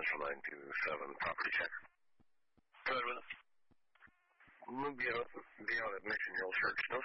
Central 927 property check. Go ahead with it. We'll be out at Mission Hill Church, no?